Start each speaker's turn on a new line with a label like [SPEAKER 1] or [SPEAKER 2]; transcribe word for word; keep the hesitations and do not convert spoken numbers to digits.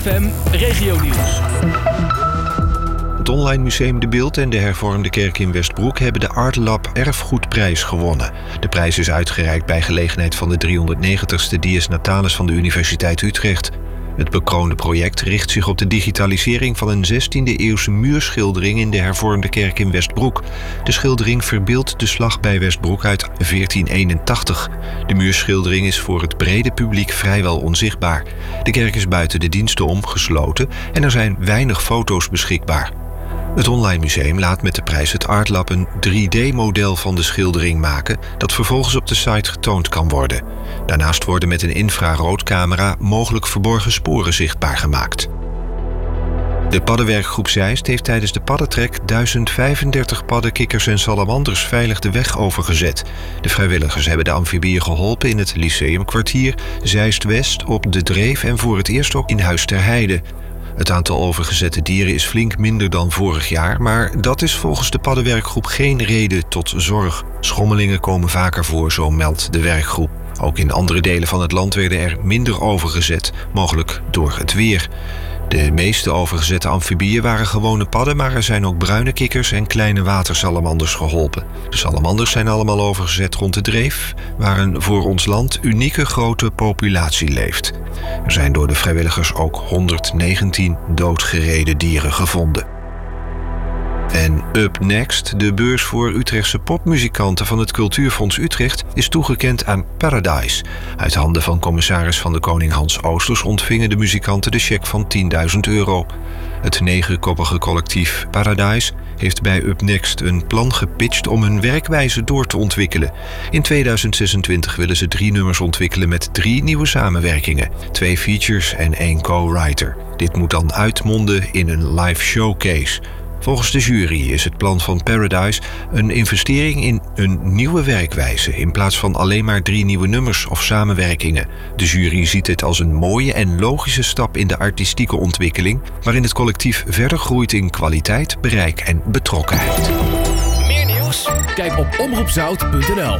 [SPEAKER 1] M Regionieuws.
[SPEAKER 2] Het online museum De Bilt en de hervormde kerk in Westbroek hebben de Art Lab Erfgoedprijs gewonnen. De prijs is uitgereikt bij gelegenheid van de driehonderdnegentigste Dies Natalis van de Universiteit Utrecht. Het bekroonde project richt zich op de digitalisering van een zestiende-eeuwse muurschildering in de hervormde kerk in Westbroek. De schildering verbeeldt de slag bij Westbroek uit veertien eenentachtig. De muurschildering is voor het brede publiek vrijwel onzichtbaar. De kerk is buiten de diensten om gesloten en er zijn weinig foto's beschikbaar. Het online museum laat met de prijs het Art Lab een drie D-model van de schildering maken dat vervolgens op de site getoond kan worden. Daarnaast worden met een infraroodcamera mogelijk verborgen sporen zichtbaar gemaakt. De paddenwerkgroep Zeist heeft tijdens de paddentrek duizend vijfendertig padden, kikkers en salamanders veilig de weg overgezet. De vrijwilligers hebben de amfibieën geholpen in het Lyceumkwartier, Zeist-West, op de Dreef en voor het eerst ook in Huis ter Heide. Het aantal overgezette dieren is flink minder dan vorig jaar, maar dat is volgens de paddenwerkgroep geen reden tot zorg. Schommelingen komen vaker voor, zo meldt de werkgroep. Ook in andere delen van het land werden er minder overgezet, mogelijk door het weer. De meeste overgezette amfibieën waren gewone padden, maar er zijn ook bruine kikkers en kleine watersalamanders geholpen. De salamanders zijn allemaal overgezet rond de Dreef, waar een voor ons land unieke grote populatie leeft. Er zijn door de vrijwilligers ook honderddegentien doodgereden dieren gevonden. En Up Next, de beurs voor Utrechtse popmuzikanten van het Cultuurfonds Utrecht, is toegekend aan Paradise. Uit handen van commissaris van de Koning Hans Oosters ontvingen de muzikanten de cheque van tienduizend euro. Het negenkoppige collectief Paradise heeft bij Up Next een plan gepitcht om hun werkwijze door te ontwikkelen. In tweeduizend zesentwintig willen ze drie nummers ontwikkelen met drie nieuwe samenwerkingen, twee features en één co-writer. Dit moet dan uitmonden in een live showcase. Volgens de jury is het plan van Paradise een investering in een nieuwe werkwijze in plaats van alleen maar drie nieuwe nummers of samenwerkingen. De jury ziet dit als een mooie en logische stap in de artistieke ontwikkeling, waarin het collectief verder groeit in kwaliteit, bereik en betrokkenheid.
[SPEAKER 1] Meer nieuws? Kijk op omroep zout punt n l.